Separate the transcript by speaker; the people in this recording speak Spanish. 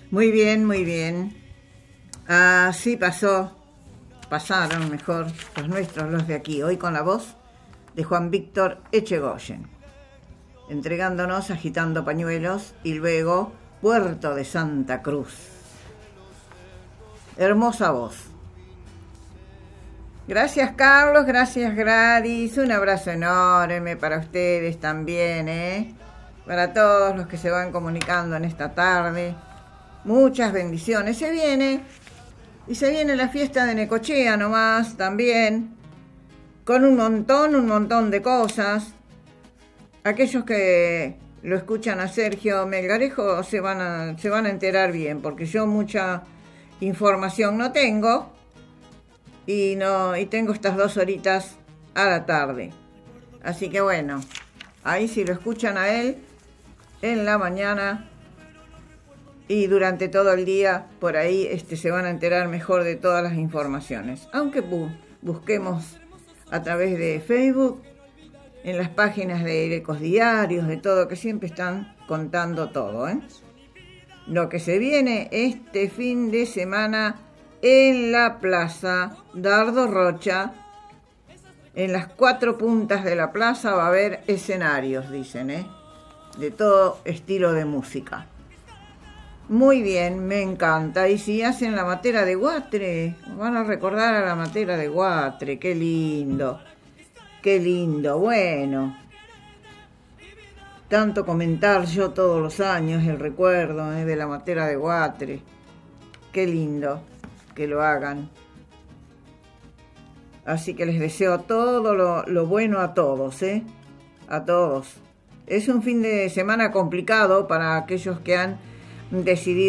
Speaker 1: Muy bien, muy bien. Así pasaron mejor los nuestros, los de aquí, hoy con la voz de Juan Víctor Echegoyen, entregándonos Agitando Pañuelos y luego Puerto de Santa Cruz. Hermosa voz. Gracias Carlos, gracias Gladys, un abrazo enorme para ustedes también, para todos los que se van comunicando en esta tarde. Muchas bendiciones. Se viene la fiesta de Necochea nomás también, con un montón de cosas. Aquellos que lo escuchan a Sergio Melgarejo se van a enterar bien, porque yo mucha información no tengo y tengo estas 2 horitas a la tarde. Así que bueno, ahí si lo escuchan a él en la mañana y durante todo el día, por ahí se van a enterar mejor de todas las informaciones. Aunque busquemos a través de Facebook, en las páginas de Ecos Diarios, de todo, que siempre están contando todo, Lo que se viene este fin de semana en la Plaza Dardo Rocha, en las 4 puntas de la plaza va a haber escenarios, dicen, de todo estilo de música. Muy bien, me encanta. Y si hacen la matera de Guatre, van a recordar a la matera de Guatre. Qué lindo, qué lindo. Bueno, tanto comentar yo todos los años el recuerdo de la matera de Guatre. Qué lindo que lo hagan. Así que les deseo todo lo bueno a todos, a todos. Es un fin de semana complicado para aquellos que han decidido